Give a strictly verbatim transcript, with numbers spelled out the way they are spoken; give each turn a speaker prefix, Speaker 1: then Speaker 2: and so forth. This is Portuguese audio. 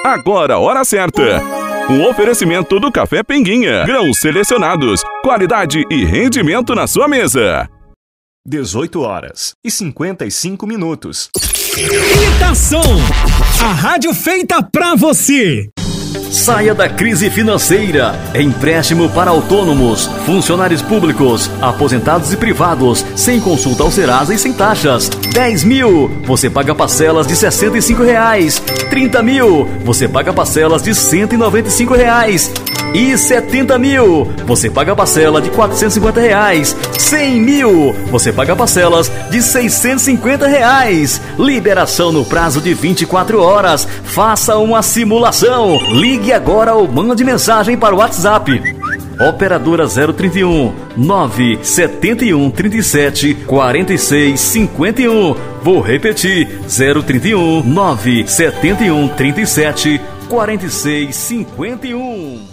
Speaker 1: Agora a hora certa. Um oferecimento do Café Pinguinha. Grãos selecionados, qualidade e rendimento na sua mesa.
Speaker 2: dezoito horas e cinquenta e cinco minutos.
Speaker 3: Itação, a rádio feita pra você.
Speaker 4: Saia da crise financeira. Empréstimo para autônomos, funcionários públicos, aposentados e privados, sem consulta ao Serasa e sem taxas. dez mil, você paga parcelas de sessenta e cinco reais. trinta mil, você paga parcelas de cento e noventa e cinco reais. E setenta mil, você paga parcela de quatrocentos e cinquenta reais. cem mil, você paga parcelas de seiscentos e cinquenta reais. Liberação no prazo de vinte e quatro horas. Faça uma simulação. Ligue agora ou mande mensagem para o WhatsApp. Operadora zero trinta e um, nove sete um, trinta e sete, quarenta e seis, cinquenta e um. Vou repetir, zero trinta e um, nove sete um, trinta e sete, quarenta e seis, cinquenta e um.